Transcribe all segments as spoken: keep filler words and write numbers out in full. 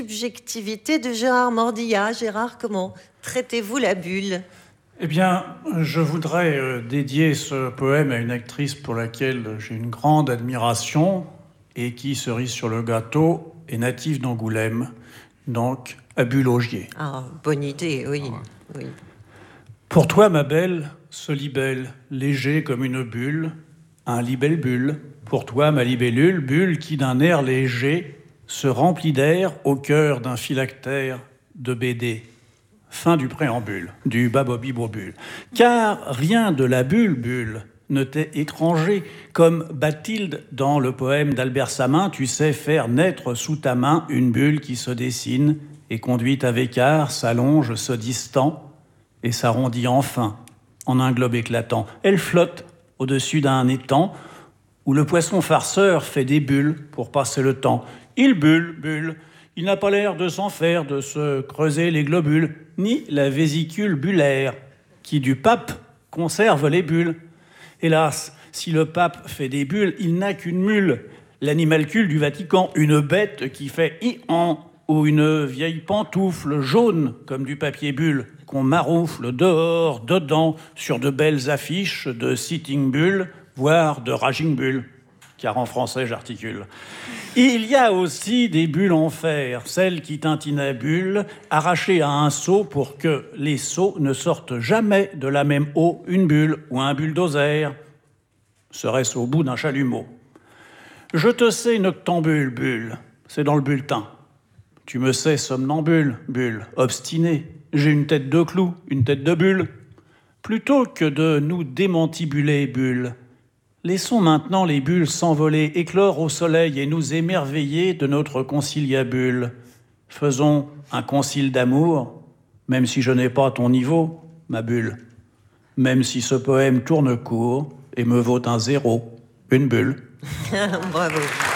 subjectivité de Gérard Mordillat. Gérard, comment traitez-vous la bulle ? Eh bien, je voudrais euh, dédier ce poème à une actrice pour laquelle j'ai une grande admiration et qui, cerise sur le gâteau, est native d'Angoulême, donc à Bulle-Augier. Ah, bonne idée, oui, oui. Pour toi, ma belle, ce libelle, léger comme une bulle, un libelle-bulle. Pour toi, ma libellule, bulle qui d'un air léger se remplit d'air au cœur d'un phylactère de B D. Fin du préambule, du babobibobule. Car rien de la bulle, bulle, ne t'est étranger. Comme Bathilde, dans le poème d'Albert Samin, tu sais faire naître sous ta main une bulle qui se dessine et conduite avec art, s'allonge, se distend et s'arrondit enfin en un globe éclatant. Elle flotte au-dessus d'un étang où le poisson farceur fait des bulles pour passer le temps. Il bulle, bulle. Il n'a pas l'air de s'en faire, de se creuser les globules, ni la vésicule bullaire, qui du pape conserve les bulles. Hélas, si le pape fait des bulles, il n'a qu'une mule, l'animalcule du Vatican, une bête qui fait i-an, ou une vieille pantoufle jaune comme du papier bulle, qu'on maroufle dehors, dedans, sur de belles affiches de sitting bull, voire de raging bull, car en français j'articule. Il y a aussi des bulles en fer, celles qui tintinabulent, arrachées à un seau pour que les seaux ne sortent jamais de la même eau. Une bulle ou un bulldozer, serait-ce au bout d'un chalumeau. Je te sais noctambule, bulle, c'est dans le bulletin. Tu me sais somnambule, bulle, obstiné. J'ai une tête de clou, une tête de bulle. Plutôt que de nous démantibuler, bulle, laissons maintenant les bulles s'envoler, éclore au soleil et nous émerveiller de notre conciliabule. Faisons un concile d'amour, même si je n'ai pas ton niveau, ma bulle. Même si ce poème tourne court et me vaut un zéro, une bulle. Bravo.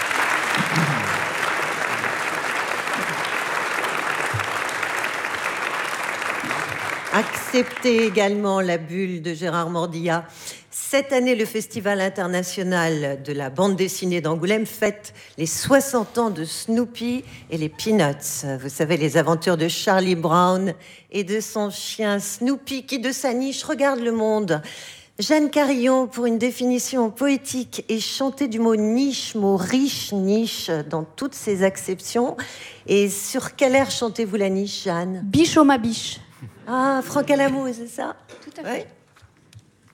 Acceptez également la bulle de Gérard Mordillat. Cette année, le Festival international de la bande dessinée d'Angoulême fête les soixante ans de Snoopy et les Peanuts. Vous savez, les aventures de Charlie Brown et de son chien Snoopy qui, de sa niche, regarde le monde. Jeanne Carillon, pour une définition poétique et chantée du mot niche, mot riche, niche, dans toutes ses acceptions. Et sur quel air chantez-vous la niche, Jeanne ? Biche oh ma biche. Ah, Franck Alamou, c'est ça ? Tout à fait. Ouais.